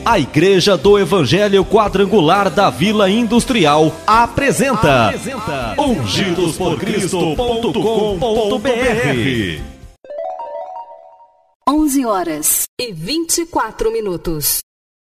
A Igreja do Evangelho Quadrangular da Vila Industrial apresenta ungidosporcristo.com.br. 11h24.